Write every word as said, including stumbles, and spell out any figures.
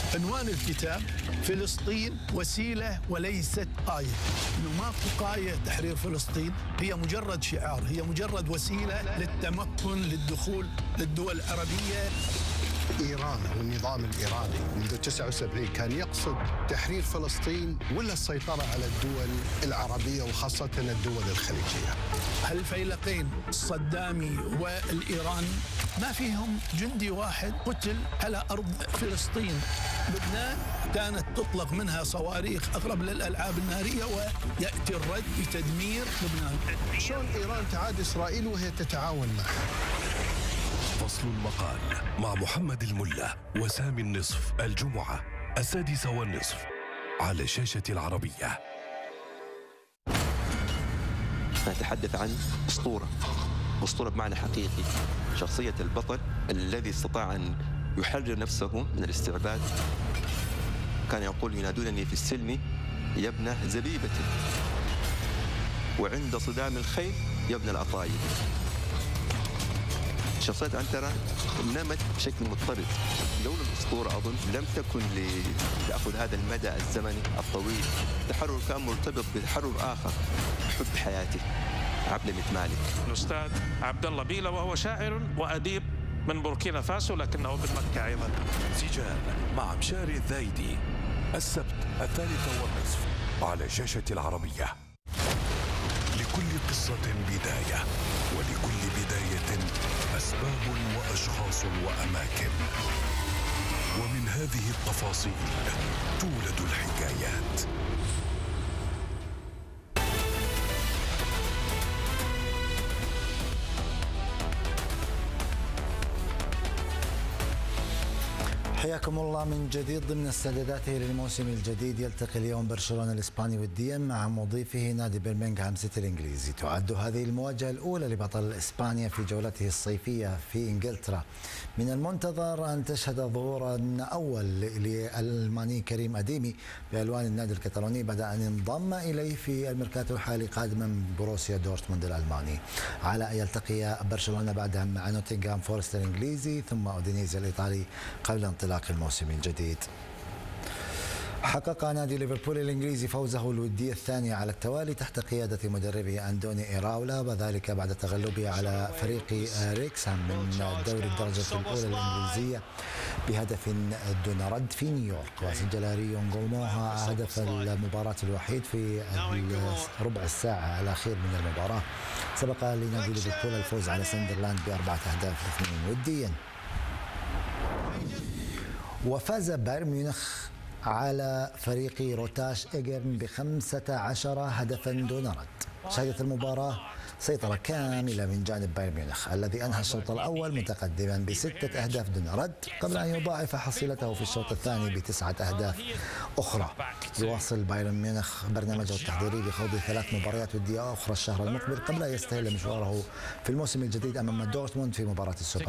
عنوان الكتاب: فلسطين وسيلة وليست آية. إنه ماكو قاية تحرير فلسطين، هي مجرد شعار، هي مجرد وسيلة للتمكن للدخول للدول العربية. إيران والنظام الإيراني منذ تسعة وسبعين كان يقصد تحرير فلسطين ولا السيطرة على الدول العربية وخاصة الدول الخليجية؟ هالفيلقين الصدامي والإيراني ما فيهم جندي واحد قتل على أرض فلسطين. لبنان كانت تطلق منها صواريخ أقرب للألعاب النارية ويأتي الرد بتدمير لبنان. شلون إيران تعاد إسرائيل وهي تتعاون معها؟ فصل المقال مع محمد الملا وسامي النصف، الجمعة السادسة والنصف على شاشة العربية. نتحدث عن أسطورة، أسطورة بمعنى حقيقي، شخصية البطل الذي استطاع أن يحرر نفسه من الاستعباد. كان يقول: ينادونني في السلم يا ابن زبيبة، وعند صدام الخيل يا ابن العطايب. شخصية عنترة نمت بشكل مضطرد. لولا الأسطورة أظن لم تكن لتأخذ هذا المدى الزمني الطويل. التحرر كان مرتبط بتحرر آخر، حب حياته، عبلمة مالك. الأستاذ عبد الله بيلا، وهو شاعر وأديب من بوركينا فاسو لكنه من مكة أيضا. سجال مع مشاري الذايدي السبت الثالثة والنصف على شاشة العربية. لكل قصة بداية، ولكل بداية أسباب وأشخاص وأماكن، ومن هذه التفاصيل تولد الحكايات. حياكم الله من جديد ضمن استعداداته للموسم الجديد. يلتقي اليوم برشلونة الإسباني وديا مع مضيفه نادي برمنغهام سيتي الإنجليزي. تعد هذه المواجهة الأولى لبطل إسبانيا في جولته الصيفية في إنجلترا. من المنتظر أن تشهد ظهورا أول للألماني كريم أديمي بألوان النادي الكتالوني بعد أن انضم إليه في الميركاتو الحالي قادما من بروسيا دورتموند الألماني، على أن يلتقي برشلونة بعدها مع نوتنغهام فورست الإنجليزي ثم أودينيزي الإيطالي قبل انطلاق الموسم الجديد. حقق نادي ليفربول الإنجليزي فوزه الودي الثاني على التوالي تحت قيادة مدربه أندوني إيراولا، وذلك بعد تغلبه على فريق ريكسهام من دوري الدرجة الأولى الإنجليزية بهدف دون رد في نيويورك. وسجل ريون غوموها هدف المباراة الوحيد في ربع الساعة الأخير من المباراة. سبق لنادي ليفربول الفوز على ساندرلاند بأربعة أهداف لاثنين وديا. وفاز بايرن ميونخ على فريق روتاش إيجرن بخمسة عشر هدفا دون رد. شهدت المباراة سيطرة كاملة من جانب بايرن ميونخ الذي أنهى الشوط الأول متقدما بستة أهداف دون رد قبل أن يضاعف حصيلته في الشوط الثاني بتسعة أهداف أخرى. يواصل بايرن ميونخ برنامجه التحضيري بخوض ثلاث مباريات ودية أخرى الشهر المقبل قبل أن يستهل مشواره في الموسم الجديد أمام دورتموند في مباراة السوبر